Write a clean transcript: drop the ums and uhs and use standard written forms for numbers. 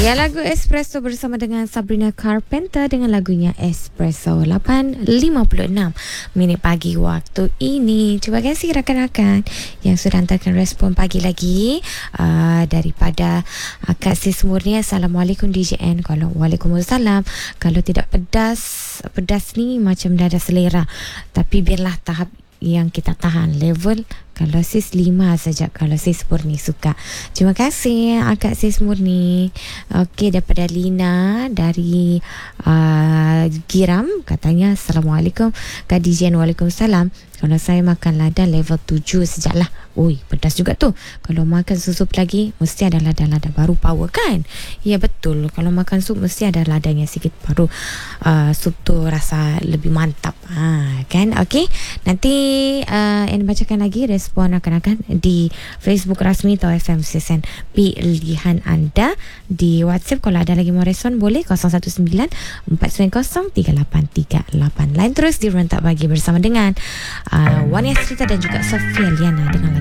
Ya, lagu Espresso bersama dengan Sabrina Carpenter dengan lagunya Espresso. 8.56 minit pagi waktu ini. Terima kasih rakan-rakan yang sudah hantarkan respon pagi lagi. Daripada Kak Sis Murni, Assalamualaikum DJN. Kalau Waalaikumsalam. Kalau tidak pedas ni macam dah ada selera. Tapi biarlah tahap yang kita tahan level. Kalau sis 5 saja, kalau sis Murni suka. Terima kasih Kak Sis Murni. Okey, daripada Lina dari Giram, katanya Assalamualaikum Kak DJN. Waalaikumsalam. Kalau saya makan lada level 7 sejaklah. Ui, pedas juga tu. Kalau makan sup lagi mesti ada lada-lada baru power kan? Ya betul. Kalau makan sup mesti ada ladanya sikit baru sup tu rasa lebih mantap. Kan? Okey. Nanti N bacakan lagi respon rakan-rakan di Facebook rasmi Tau FM Sesen. Pilihan anda di WhatsApp. Kalau ada lagi mau respon boleh 019-490-3838. Lain terus di Rentak Pagi bersama dengan Wani Asrita dan juga Sofia Liana dengan